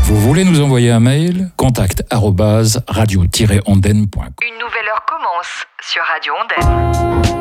Vous voulez nous envoyer un mail ? contact@radio-ondaine.com. Une nouvelle heure commence sur Radio Ondaine.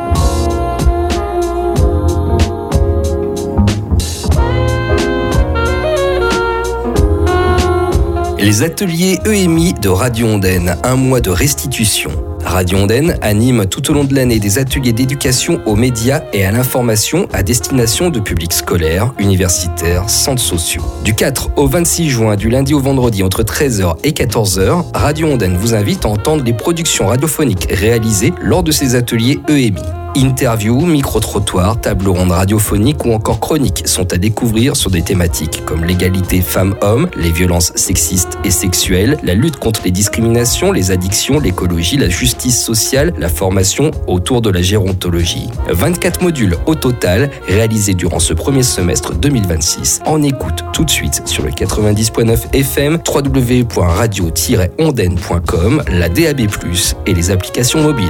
Les ateliers EMI de Radio Ondaine, un mois de restitution. Radio Ondaine anime tout au long de l'année des ateliers d'éducation aux médias et à l'information à destination de publics scolaires, universitaires, centres sociaux. Du 4 au 26 juin, du lundi au vendredi entre 13h et 14h, Radio Ondaine vous invite à entendre les productions radiophoniques réalisées lors de ces ateliers EMI. Interviews, micro-trottoirs, tables rondes radiophoniques ou encore chroniques sont à découvrir sur des thématiques comme l'égalité femmes-hommes, les violences sexistes et sexuelles, la lutte contre les discriminations, les addictions, l'écologie, la justice sociale, la formation autour de la gérontologie. 24 modules au total réalisés durant ce premier semestre 2026. En écoute tout de suite sur le 90.9 FM, www.radio-ondaine.com, la DAB+, et les applications mobiles.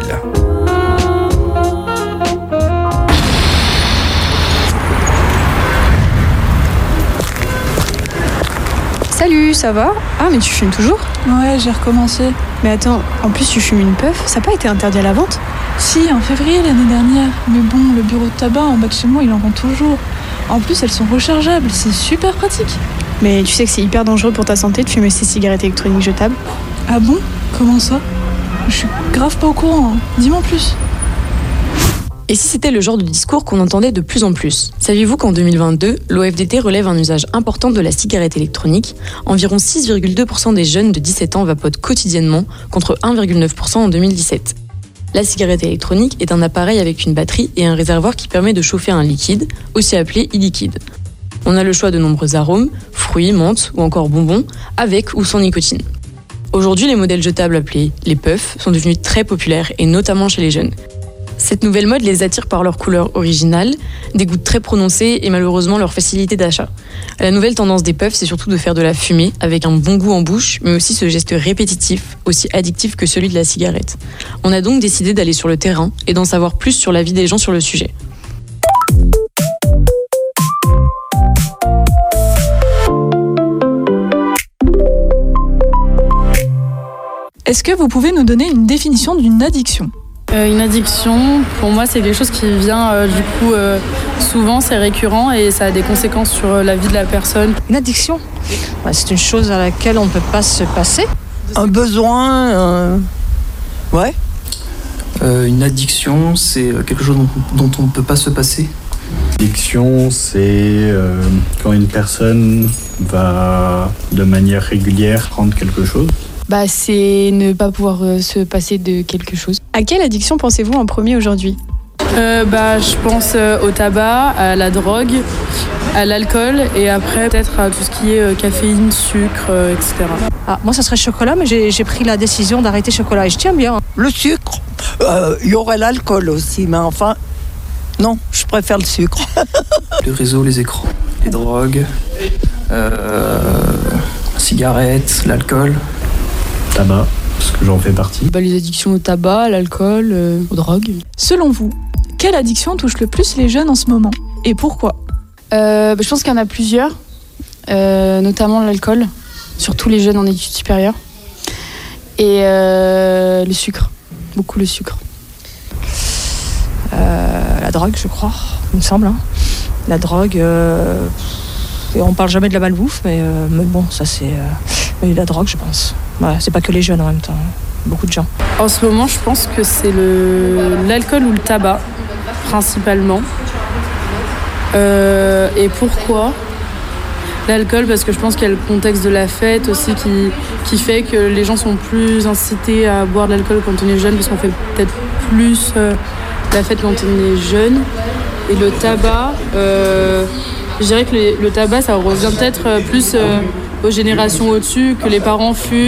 Salut, ça va ? Ah, mais tu fumes toujours ? Ouais, j'ai recommencé. Mais attends, en plus tu fumes une puff, ça n'a pas été interdit à la vente ? Si, en février l'année dernière. Mais bon, le bureau de tabac en bas de chez moi, il en vend toujours. En plus, elles sont rechargeables, c'est super pratique. Mais tu sais que c'est hyper dangereux pour ta santé de fumer ces cigarettes électroniques jetables ? Ah bon ? Comment ça ? Je suis grave pas au courant, hein. Dis-moi plus. Et si c'était le genre de discours qu'on entendait de plus en plus ? Saviez-vous qu'en 2022, l'OFDT relève un usage important de la cigarette électronique ? Environ 6,2% des jeunes de 17 ans vapotent quotidiennement, contre 1,9% en 2017. La cigarette électronique est un appareil avec une batterie et un réservoir qui permet de chauffer un liquide, aussi appelé e-liquide. On a le choix de nombreux arômes, fruits, menthe ou encore bonbons, avec ou sans nicotine. Aujourd'hui, les modèles jetables appelés les puffs sont devenus très populaires, et notamment chez les jeunes. Cette nouvelle mode les attire par leur couleur originale, des goûts très prononcés et malheureusement leur facilité d'achat. La nouvelle tendance des puffs, c'est surtout de faire de la fumée avec un bon goût en bouche, mais aussi ce geste répétitif, aussi addictif que celui de la cigarette. On a donc décidé d'aller sur le terrain et d'en savoir plus sur l'avis des gens sur le sujet. Est-ce que vous pouvez nous donner une définition d'une addiction ? Une addiction, pour moi, c'est quelque chose qui vient souvent, c'est récurrent et ça a des conséquences sur la vie de la personne. Une addiction, c'est une chose à laquelle on ne peut pas se passer. Un besoin, ouais. Une addiction, c'est quelque chose dont on ne peut pas se passer. L'addiction, c'est quand une personne va de manière régulière prendre quelque chose. C'est ne pas pouvoir se passer de quelque chose. À quelle addiction pensez-vous en premier aujourd'hui ? Je pense au tabac, à la drogue, à l'alcool et après peut-être à tout ce qui est caféine, sucre, etc. Moi, ça serait chocolat, mais j'ai pris la décision d'arrêter chocolat et je tiens bien. Le sucre, il y aurait l'alcool aussi, mais enfin, non, je préfère le sucre. Le réseau, les écrans, les drogues, cigarettes, l'alcool. Tabac, parce que j'en fais partie. Les addictions au tabac, à l'alcool, aux drogues. Selon vous, quelle addiction touche le plus les jeunes en ce moment ? Et pourquoi ? Je pense qu'il y en a plusieurs, notamment l'alcool, surtout les jeunes en études supérieures. Et le sucre, beaucoup le sucre. La drogue, je crois, il me semble. La drogue, on parle jamais de la malbouffe, mais bon, ça c'est... la drogue, je pense. C'est pas que les jeunes en même temps, beaucoup de gens. En ce moment, je pense que c'est l'alcool ou le tabac, principalement. Et pourquoi ? L'alcool, parce que je pense qu'il y a le contexte de la fête aussi qui fait que les gens sont plus incités à boire de l'alcool quand on est jeune, parce qu'on fait peut-être plus la fête quand on est jeune. Et le tabac, je dirais que le tabac, ça revient peut-être plus aux générations au-dessus, que les parents fument.